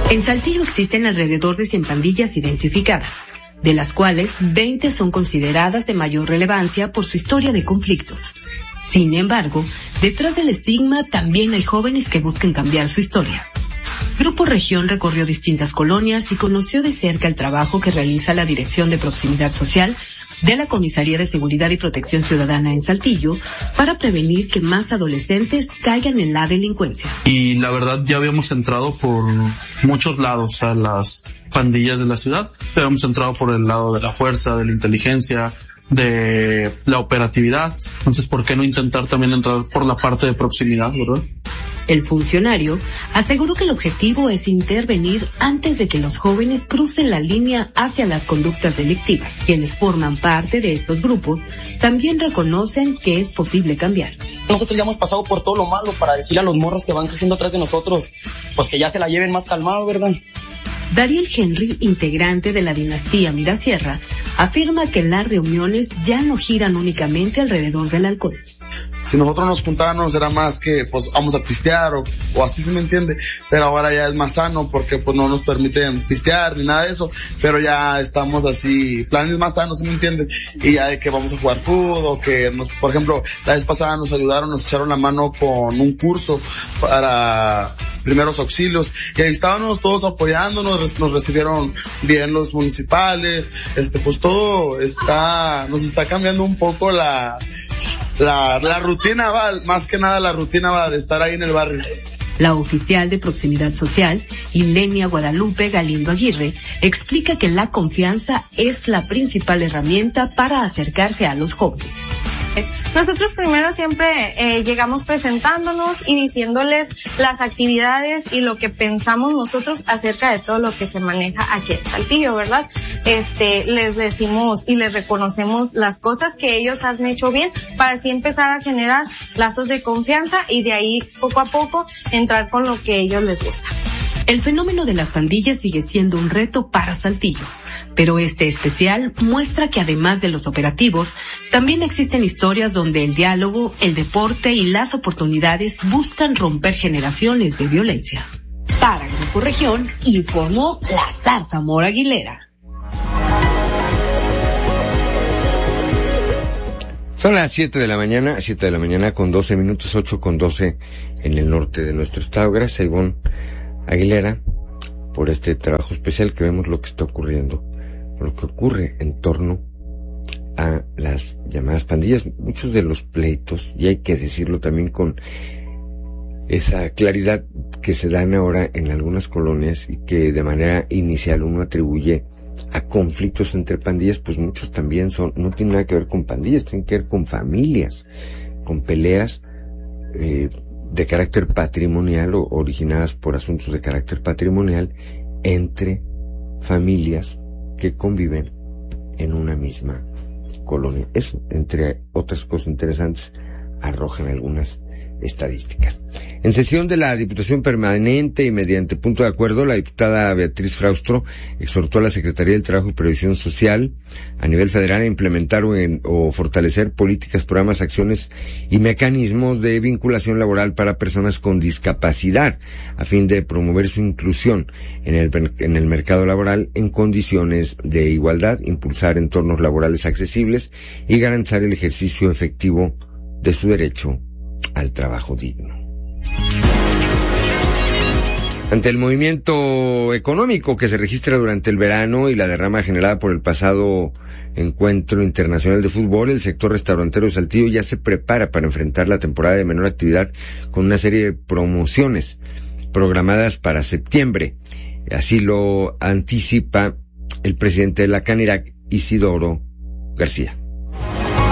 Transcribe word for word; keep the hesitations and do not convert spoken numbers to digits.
En Saltillo existen alrededor de cien pandillas identificadas, de las cuales veinte son consideradas de mayor relevancia por su historia de conflictos. Sin embargo, detrás del estigma también hay jóvenes que buscan cambiar su historia. Grupo Región recorrió distintas colonias y conoció de cerca el trabajo que realiza la Dirección de Proximidad Social de la Comisaría de Seguridad y Protección Ciudadana en Saltillo para prevenir que más adolescentes caigan en la delincuencia. Y la verdad ya habíamos entrado por muchos lados a las pandillas de la ciudad. Habíamos entrado por el lado de la fuerza, de la inteligencia, de la operatividad. Entonces, ¿por qué no intentar también entrar por la parte de proximidad, verdad? El funcionario aseguró que el objetivo es intervenir antes de que los jóvenes crucen la línea hacia las conductas delictivas. Quienes forman parte de estos grupos también reconocen que es posible cambiar. Nosotros ya hemos pasado por todo lo malo para decirle a los morros que van creciendo atrás de nosotros, pues que ya se la lleven más calmado, ¿verdad? Dariel Henry, integrante de la dinastía Mirasierra, afirma que las reuniones ya no giran únicamente alrededor del alcohol. Si nosotros nos juntábamos era más que pues vamos a pistear o, o así, se me entiende, pero ahora ya es más sano porque pues no nos permiten pistear ni nada de eso, pero ya estamos así, planes más sanos, ¿se me entiende? Y ya de que vamos a jugar fútbol o que nos, por ejemplo, la vez pasada nos ayudaron, nos echaron la mano con un curso para primeros auxilios y ahí estábamos todos apoyándonos, nos recibieron bien los municipales, este pues todo está, nos está cambiando un poco la La, la rutina va, más que nada la rutina va de estar ahí en el barrio. La oficial de Proximidad Social, Ilenia Guadalupe Galindo Aguirre, explica que la confianza es la principal herramienta para acercarse a los jóvenes. Nosotros primero siempre eh, llegamos presentándonos y diciéndoles las actividades y lo que pensamos nosotros acerca de todo lo que se maneja aquí en Saltillo, ¿verdad? Este, les decimos y les reconocemos las cosas que ellos han hecho bien para así empezar a generar lazos de confianza y de ahí poco a poco entrar con lo que a ellos les gusta. El fenómeno de las pandillas sigue siendo un reto para Saltillo, pero este especial muestra que además de los operativos, también existen historias donde el diálogo, el deporte y las oportunidades buscan romper generaciones de violencia. Para Grupo Región, informó Lazar Zamora Aguilera. Son las siete de la mañana, siete de la mañana con doce minutos, ocho con doce en el norte de nuestro estado. Gracias, Ivonne Aguilera, por este trabajo especial que vemos lo que está ocurriendo, lo que ocurre en torno a las llamadas pandillas. Muchos de los pleitos, y hay que decirlo también con esa claridad que se dan ahora en algunas colonias y que de manera inicial uno atribuye a conflictos entre pandillas, pues muchos también son, no tienen nada que ver con pandillas, tienen que ver con familias, con peleas eh, de carácter patrimonial o originadas por asuntos de carácter patrimonial entre familias que conviven en una misma colonia. Eso, entre otras cosas interesantes, arrojan algunas estadísticas. En sesión de la Diputación Permanente y mediante punto de acuerdo, la diputada Beatriz Fraustro exhortó a la Secretaría del Trabajo y Previsión Social a nivel federal a implementar o, en, o fortalecer políticas, programas, acciones y mecanismos de vinculación laboral para personas con discapacidad a fin de promover su inclusión en el, en el mercado laboral en condiciones de igualdad, impulsar entornos laborales accesibles y garantizar el ejercicio efectivo de su derecho al trabajo digno. Ante el movimiento económico que se registra durante el verano y la derrama generada por el pasado Encuentro Internacional de Fútbol, el sector restaurantero de Saltillo ya se prepara para enfrentar la temporada de menor actividad con una serie de promociones programadas para septiembre. Así lo anticipa el presidente de la Canirac, Isidoro García.